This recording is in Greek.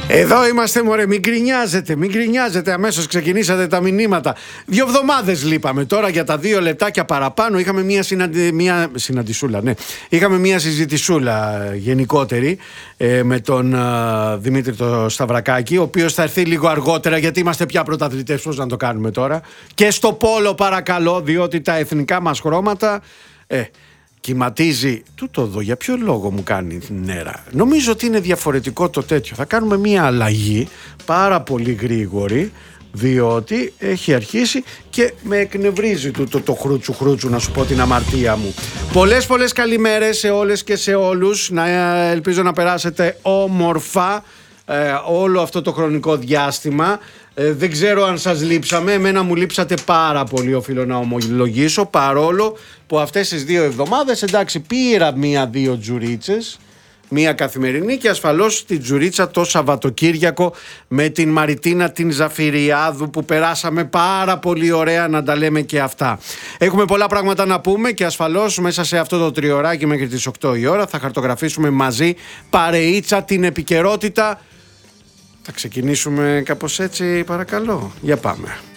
Εδώ είμαστε, μωρέ, μην γκρινιάζετε, αμέσως ξεκινήσατε τα μηνύματα. 2 εβδομάδες λείπαμε, τώρα για τα 2 λεπτάκια παραπάνω είχαμε μια συναντησούλα, ναι. Είχαμε μια συζητησούλα γενικότερη με τον Δημήτρη το Σταυρακάκη, ο οποίος θα έρθει λίγο αργότερα γιατί είμαστε πια πρωταθλητές, πώς να το κάνουμε τώρα. Και στο πόλο παρακαλώ, διότι τα εθνικά μας χρώματα... Κυματίζει. Τούτο εδώ για ποιο λόγο μου κάνει νέρα? Νομίζω ότι είναι διαφορετικό το τέτοιο. Θα κάνουμε μια αλλαγή πάρα πολύ γρήγορη, διότι έχει αρχίσει και με εκνευρίζει το χρούτσου να σου πω την αμαρτία μου. Πολλές καλημέρες σε όλες και σε όλους. Ελπίζω να περάσετε όμορφα όλο αυτό το χρονικό διάστημα. Δεν ξέρω αν σας λείψαμε. Εμένα μου λείψατε πάρα πολύ, οφείλω να ομολογήσω, παρόλο που αυτές τις 2 εβδομάδες, εντάξει, πήρα 1-2 τζουρίτσες, μία καθημερινή και ασφαλώς την τζουρίτσα το Σαββατοκύριακο με την Μαριτίνα την Ζαφυριάδου που περάσαμε πάρα πολύ ωραία, να τα λέμε και αυτά. Έχουμε πολλά πράγματα να πούμε και ασφαλώς μέσα σε αυτό το τριωράκι μέχρι τις 8 η ώρα θα χαρτογραφήσουμε μαζί παρεΐτσα την επικαιρότητα. Θα ξεκινήσουμε κάπως έτσι, παρακαλώ. Για πάμε.